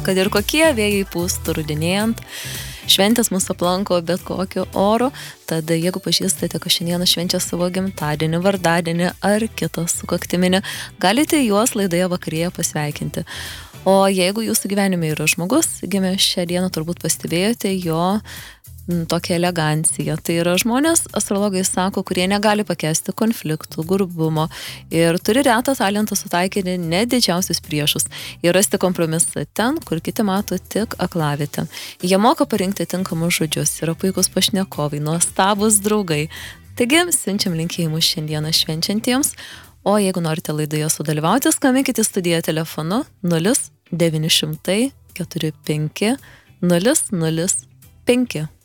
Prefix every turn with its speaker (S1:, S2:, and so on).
S1: kad ir kokie vėjai pūstų rudenėjant, šventės mūsų aplanko bet kokiu oru, tad jeigu pažįstate, kad šiandieną švenčia savo gimtadienį, vardadienį ar kitą sukaktiminį, galite juos laidoje vakarėje pasveikinti. O jeigu jūsų gyvenime yra žmogus, gimė šią dieną, turbūt pastebėjote jo tokia elegancija. Tai yra žmonės, astrologai sako, kurie negali pakęsti konfliktų, grubumo ir turi retą talentą sutaikyti net didžiausius priešus ir rasti kompromisą ten, kur kiti mato tik aklavietę. Jie moka parinkti tinkamus žodžius, yra puikus pašnekovai, nuostabus draugai. Taigi, siunčiam linkėjimus šiandieną švenčiantiems, o jeigu norite laidoje sudalyvauti, skambinkite į studiją telefonu 0900 45 005.